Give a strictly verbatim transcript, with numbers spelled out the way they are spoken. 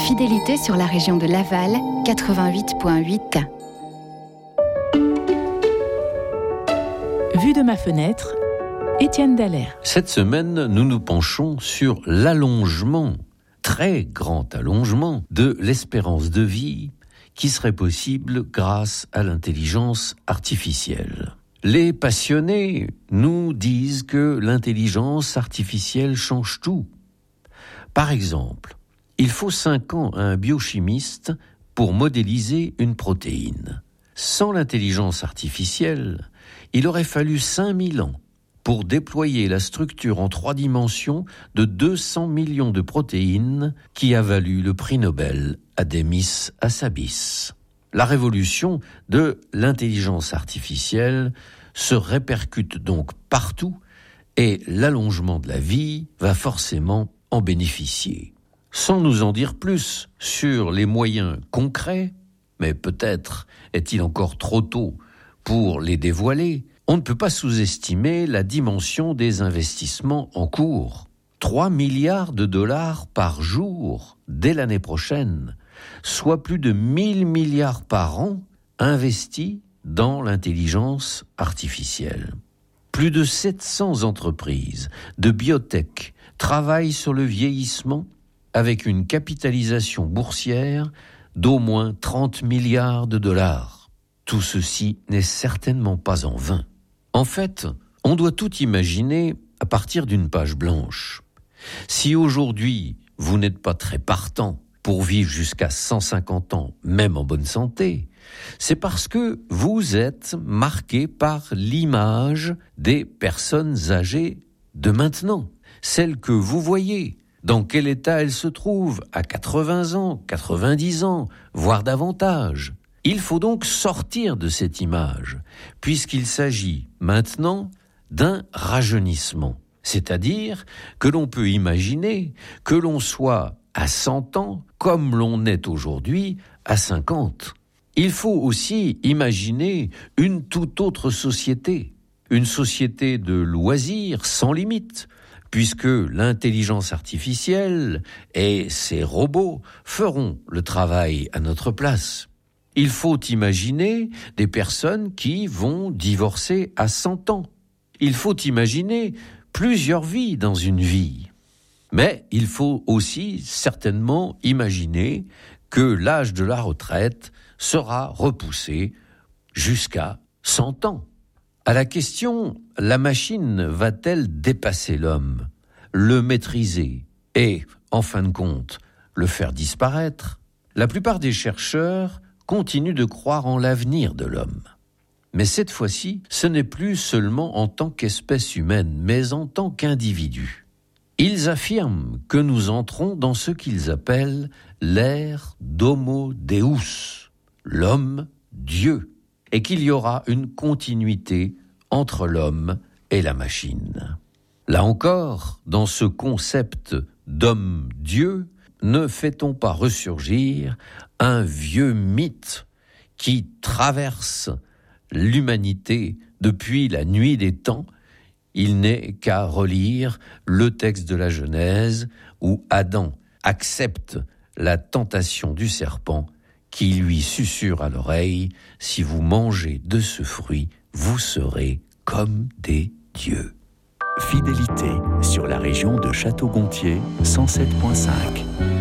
Fidélité sur la région de Laval, quatre-vingt-huit virgule huit. Vue de ma fenêtre, Étienne Dallaire. Cette semaine, nous nous penchons sur l'allongement, très grand allongement, de l'espérance de vie qui serait possible grâce à l'intelligence artificielle. Les passionnés nous disent que l'intelligence artificielle change tout. Par exemple, il faut cinq ans à un biochimiste pour modéliser une protéine. Sans l'intelligence artificielle, il aurait fallu cinq mille ans pour déployer la structure en trois dimensions de deux cents millions de protéines qui a valu le prix Nobel à Demis Hassabis. La révolution de l'intelligence artificielle se répercute donc partout et l'allongement de la vie va forcément en bénéficier. Sans nous en dire plus sur les moyens concrets, mais peut-être est-il encore trop tôt pour les dévoiler, on ne peut pas sous-estimer la dimension des investissements en cours. trois milliards de dollars par jour dès l'année prochaine, soit plus de mille milliards par an investis dans l'intelligence artificielle. Plus de sept cents entreprises de biotech travaillent sur le vieillissement avec une capitalisation boursière d'au moins trente milliards de dollars. Tout ceci n'est certainement pas en vain. En fait, on doit tout imaginer à partir d'une page blanche. Si aujourd'hui, vous n'êtes pas très partant pour vivre jusqu'à cent cinquante ans, même en bonne santé, c'est parce que vous êtes marqué par l'image des personnes âgées de maintenant, celles que vous voyez. Dans quel état elles se trouvent à quatre-vingts ans, quatre-vingt-dix ans, voire davantage. Il faut donc sortir de cette image, puisqu'il s'agit maintenant d'un rajeunissement. C'est-à-dire que l'on peut imaginer que l'on soit à cent ans comme l'on est aujourd'hui à cinquante. Il faut aussi imaginer une toute autre société, une société de loisirs sans limite, puisque l'intelligence artificielle et ses robots feront le travail à notre place. Il faut imaginer des personnes qui vont divorcer à cent ans. Il faut imaginer plusieurs vies dans une vie. Mais il faut aussi certainement imaginer que l'âge de la retraite sera repoussé jusqu'à cent ans. À la question « la machine va-t-elle dépasser l'homme, le maîtriser et, en fin de compte, le faire disparaître ?» La plupart des chercheurs continuent de croire en l'avenir de l'homme. Mais cette fois-ci, ce n'est plus seulement en tant qu'espèce humaine, mais en tant qu'individu. Ils affirment que nous entrons dans ce qu'ils appellent l'ère d'Homo Deus, l'homme-dieu, et qu'il y aura une continuité entre l'homme et la machine. Là encore, dans ce concept d'homme-dieu, ne fait-on pas ressurgir un vieux mythe qui traverse l'humanité depuis la nuit des temps? Il n'est qu'à relire le texte de la Genèse où Adam accepte la tentation du serpent qui lui susurre à l'oreille « Si vous mangez de ce fruit, vous serez comme des dieux ». Fidélité sur la région de Château-Gontier, cent sept virgule cinq.